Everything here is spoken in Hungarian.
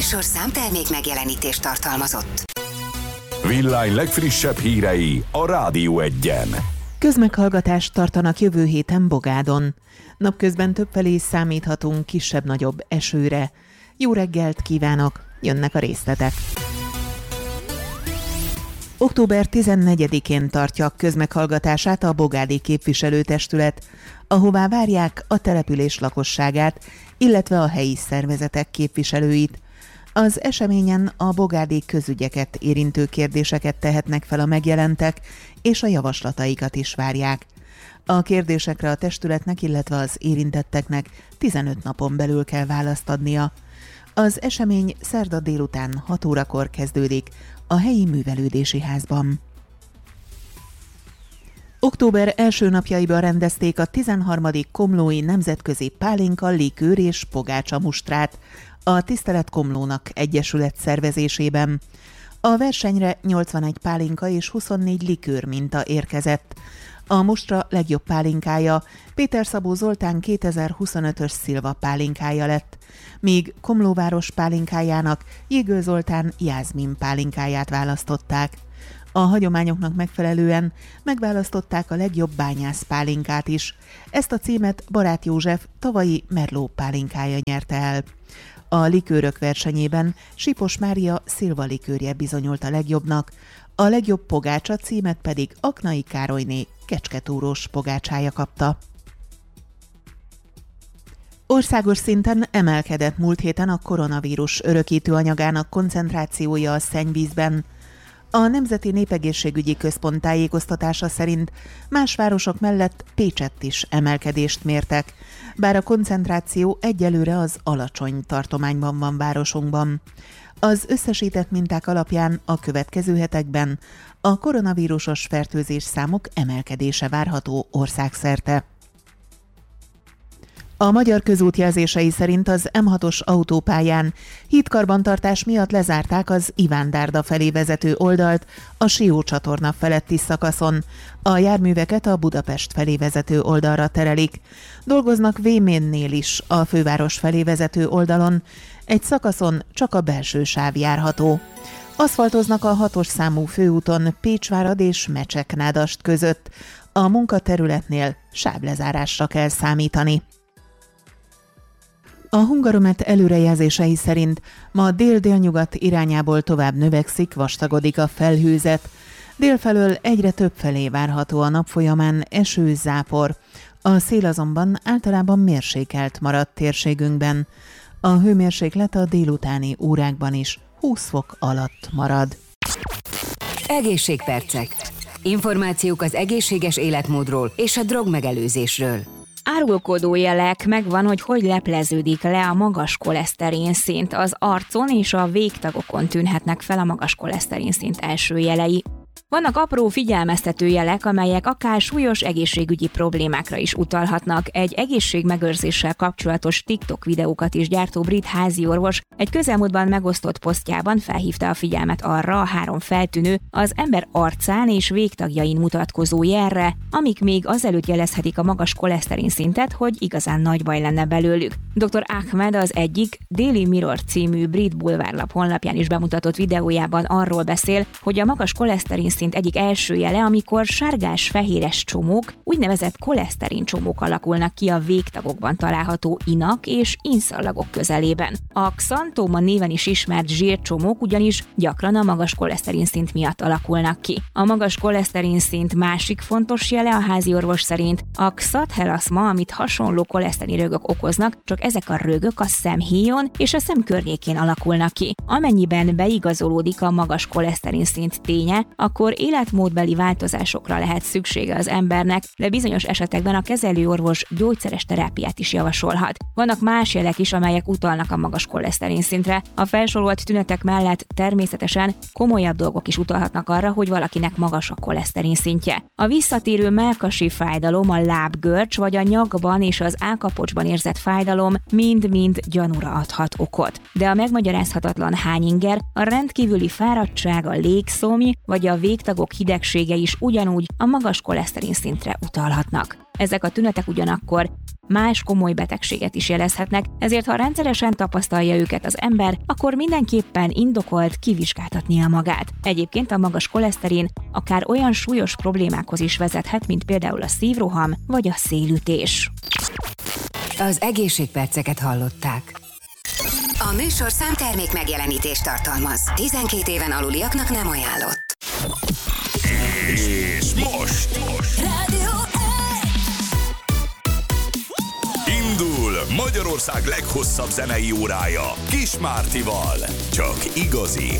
műsor számtermék megjelenítést tartalmazott. Villány legfrissebb hírei a Rádió Egyen. Közmeghallgatást tartanak jövő héten Bogádon. Napközben többfelé számíthatunk kisebb-nagyobb esőre. Jó reggelt kívánok, jönnek a részletek. Október 14-én tartja közmeghallgatását a bogádi képviselőtestület, ahová várják a település lakosságát, illetve a helyi szervezetek képviselőit. Az eseményen a bogádi közügyeket érintő kérdéseket tehetnek fel a megjelentek, és a javaslataikat is várják. A kérdésekre a testületnek, illetve az érintetteknek 15 napon belül kell választ adnia. Az esemény szerda délután 6 órakor kezdődik a helyi művelődési házban. Október első napjaiban rendezték a 13. Komlói Nemzetközi Pálinka, Likőr és Pogácsa mustrát a Tisztelet Komlónak Egyesület szervezésében. A versenyre 81 pálinka és 24 likőr minta érkezett. A mustra legjobb pálinkája Péter Szabó Zoltán 2025-ös Szilva pálinkája lett, míg Komlóváros pálinkájának Jégő Zoltán Jászmin pálinkáját választották. A hagyományoknak megfelelően megválasztották a legjobb bányász pálinkát is. Ezt a címet Barát József tavalyi Merló pálinkája nyerte el. A likőrök versenyében Sipos Mária Szilva likőrje bizonyult a legjobbnak, a legjobb pogácsa címet pedig Aknai Károlyné kecsketúrós pogácsája kapta. Országos szinten emelkedett múlt héten a koronavírus örökítő anyagának koncentrációja a szennyvízben. A Nemzeti Népegészségügyi Központ tájékoztatása szerint más városok mellett Pécsett is emelkedést mértek, bár a koncentráció egyelőre az alacsony tartományban van városunkban. Az összesített minták alapján a következő hetekben a koronavírusos fertőzés számok emelkedése várható országszerte. A Magyar Közút jelzései szerint az M6-os autópályán hídkarbantartás miatt lezárták az Iván Dárda felé vezető oldalt a Sió csatorna feletti szakaszon. A járműveket a Budapest felé vezető oldalra terelik. Dolgoznak Véménnél is a főváros felé vezető oldalon. Egy szakaszon csak a belső sáv járható. Aszfaltoznak a 6-os számú főúton Pécsvárad és Mecseknádast között. A munkaterületnél sávlezárásra kell számítani. A Hungaromet előrejelzései szerint ma dél-délnyugat irányából tovább növekszik, vastagodik a felhőzet. Délfelől egyre több felé várható a nap folyamán eső, zápor. A szél azonban általában mérsékelt maradt térségünkben. A hőmérséklet a délutáni órákban is 20 fok alatt marad. Egészségpercek. Információk az egészséges életmódról és a drogmegelőzésről. Árulkodó jelek megvan, hogy lepleződik le a magas koleszterin szint. Az arcon és a végtagokon tűnhetnek fel a magas koleszterin szint első jelei. Vannak apró figyelmeztető jelek, amelyek akár súlyos egészségügyi problémákra is utalhatnak. Egy egészségmegőrzéssel kapcsolatos TikTok videókat is gyártó brit háziorvos egy közelmúltban megosztott posztjában felhívta a figyelmet arra a 3 feltűnő, az ember arcán és végtagjain mutatkozó jelre, amik még azelőtt jelezhetik a magas koleszterin szintet, hogy igazán nagy baj lenne belőlük. Dr. Ahmed az egyik Daily Mirror című brit bulvárlap honlapján is bemutatott videójában arról beszél, hogy a magas koleszterin szint egyik első jele, amikor sárgás-fehéres csomók, úgynevezett koleszterin csomók alakulnak ki a végtagokban található inak és inszallagok közelében. A xantóma néven is ismert zsírcsomók ugyanis gyakran a magas koleszterin szint miatt alakulnak ki. A magas koleszterin szint másik fontos jele a háziorvos szerint a xathelaszma, amit hasonló koleszterin rögök okoznak, csak ezek a rögök a szemhéjon és a szem környékén alakulnak ki. Amennyiben beigazolódik a magas koleszterin szint ténye, akkor életmódbeli változásokra lehet szüksége az embernek, de bizonyos esetekben a kezelőorvos gyógyszeres terápiát is javasolhat. Vannak más jelek is, amelyek utalnak a magas koleszterin szintre. A felsorolt tünetek mellett természetesen komolyabb dolgok is utalhatnak arra, hogy valakinek magas a koleszterin szintje. A visszatérő mellkasi fájdalom, a lábgörcs vagy a nyakban és az állkapocsban érzett fájdalom mind-mind gyanúra adhat okot. De a megmagyarázhatatlan hányinger, a rendkívüli fáradtság, a légszomj vagy a végtagok hidegsége is ugyanúgy a magas koleszterin szintre utalhatnak. Ezek a tünetek ugyanakkor más komoly betegséget is jelezhetnek, ezért ha rendszeresen tapasztalja őket az ember, akkor mindenképpen indokolt kivizsgáltatnia magát. Egyébként a magas koleszterin akár olyan súlyos problémákhoz is vezethet, mint például a szívroham vagy a szélütés. Az egészségperceket hallották. A műsorszám termék megjelenítést tartalmaz. 12 éven aluliaknak nem ajánlott. És most Rádió indul Magyarország leghosszabb zenei órája Kis Mártival. Csak igazi